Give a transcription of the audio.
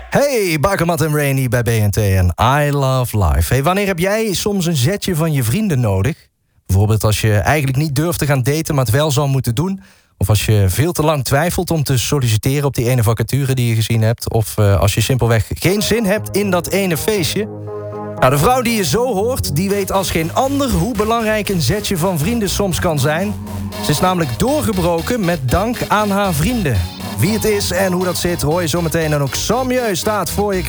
Hey, Bakermat en Rainey bij BNT en I Love Life. Hey, wanneer heb jij soms een zetje van je vrienden nodig? Bijvoorbeeld als je eigenlijk niet durft te gaan daten, maar het wel zou moeten doen. Of als je veel te lang twijfelt om te solliciteren op die ene vacature die je gezien hebt. Of als je simpelweg geen zin hebt in dat ene feestje. Nou, de vrouw die je zo hoort, die weet als geen ander hoe belangrijk een zetje van vrienden soms kan zijn. Ze is namelijk doorgebroken met dank aan haar vrienden. Wie het is en hoe dat zit, hoor je zometeen. En ook Sam Jeu staat voor je klaar.